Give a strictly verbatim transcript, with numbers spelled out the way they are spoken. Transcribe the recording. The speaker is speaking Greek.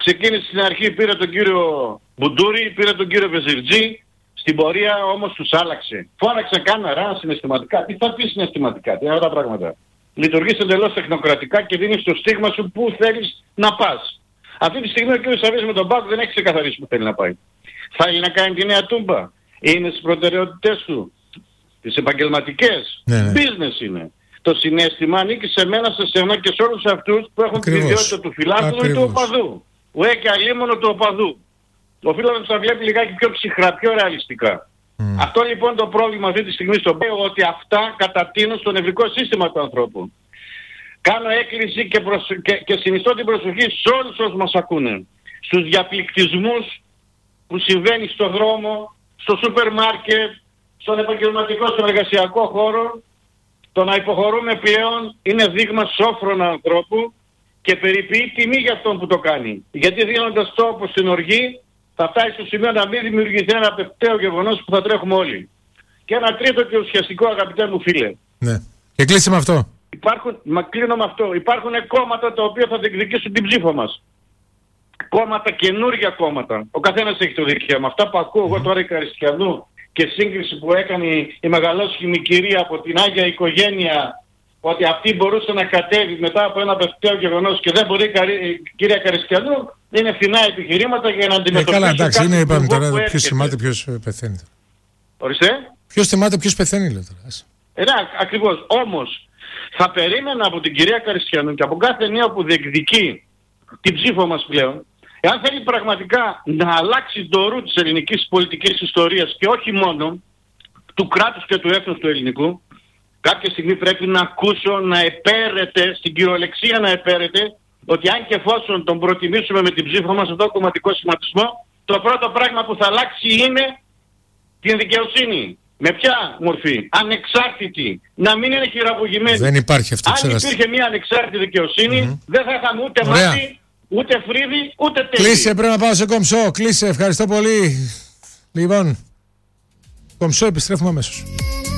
Ξεκίνησε στην αρχή, πήρε τον κύριο Μπουντούρη, πήρε τον κύριο Βεζιρτζή. Στην πορεία όμως τους άλλαξε. Φώναξε κάμερα συναισθηματικά. Τι θα πει συναισθηματικά, τι είναι αυτά τα πράγματα. Λειτουργείς εντελώς τεχνοκρατικά και δίνεις το στίγμα σου που θέλεις να πας. Αυτή τη στιγμή ο κύριος Σαββίδης με τον ΠΑΟΚ δεν έχει ξεκαθαρίσει που θέλει να πάει. Θέλει να κάνει τη νέα Τούμπα. Είναι στις προτεραιότητες του. Τις επαγγελματικές. Ναι, ναι. Business είναι. Το συναίσθημα ανήκει σε μένα, σε σένα και σε όλους αυτούς που έχουν Ακριβώς. την ιδιότητα του φιλάθλου ή του οπαδού. Ουέ και αλίμονο του οπαδού. Ο φίλος θα βλέπει λιγάκι πιο ψυχρά, πιο ρεαλιστικά. Mm. Αυτό λοιπόν το πρόβλημα αυτή τη στιγμή στο ΠΕΟ, ότι αυτά κατατείνουν στο νευρικό σύστημα του ανθρώπου. Κάνω έκκληση και, προσ... και, και συνιστώ την προσοχή σε όλους όσους μας ακούνε. Στους διαπληκτισμούς που συμβαίνει στον δρόμο, στο σούπερ μάρκετ, στον επαγγελματικό, στον εργασιακό χώρο. Το να υποχωρούμε πλέον είναι δείγμα σόφρονα ανθρώπου και περιποιεί τιμή για αυτόν που το κάνει. Γιατί δίνοντας τόπο στην οργή θα φτάσει στο σημείο να μην δημιουργηθεί ένα απευταίο γεγονός που θα τρέχουμε όλοι. Και ένα τρίτο και ουσιαστικό, αγαπητέ μου φίλε. Ναι. Και κλείσε με αυτό. Υπάρχουν, μα κλείνω με αυτό. Υπάρχουν κόμματα τα οποία θα διεκδικήσουν την ψήφο μας. Κόμματα, καινούργια κόμματα. Ο καθένας έχει το δικαίωμα. Αυτά που ακούω εγώ τώρα η Καριστιανού και σύγκριση που έκανε η μεγαλόσχημη κυρία από την Άγια Οικογένεια, ότι αυτή μπορούσε να κατέβει μετά από ένα απευταίο γεγονός και δεν μπορεί η κυρία Καριστιανού, είναι φθηνά επιχειρήματα για να αντιμετωπίσει. Ε, καλά, εντάξει, είναι είπαμε τώρα ποιος θυμάται ποιος πεθαίνει. Ορίστε. Ποιος θυμάται ποιος πεθαίνει, λέω τώρα. Ε, ναι, ακριβώς. Όμως, θα περίμενα από την κυρία Καριστιανού και από κάθε νέο που διεκδικεί την ψήφο μας πλέον, εάν θέλει πραγματικά να αλλάξει το ρου της ελληνικής πολιτικής ιστορίας και όχι μόνο του κράτους και του έθνους του ελληνικού, κάποια στιγμή πρέπει να ακούσω να επέρεται, στην κυριολεξία να επέρεται, ότι αν και εφόσον τον προτιμήσουμε με την ψήφο μας εδώ κομματικό σχηματισμό, το πρώτο πράγμα που θα αλλάξει είναι την δικαιοσύνη. Με ποια μορφή? Ανεξάρτητη. Να μην είναι χειραγωγημένη. Δεν υπάρχει αυτό. Αν υπήρχε μια ανεξάρτητη δικαιοσύνη, mm-hmm. δεν θα είχαμε ούτε Ωραία. μάτι, ούτε φρύδι, ούτε τέλει. Κλείσε, πρέπει να πάω σε Κομψό. Κλείσε, ευχαριστώ πολύ. Λοιπόν, Κομψό, επιστρέφουμε αμέσως.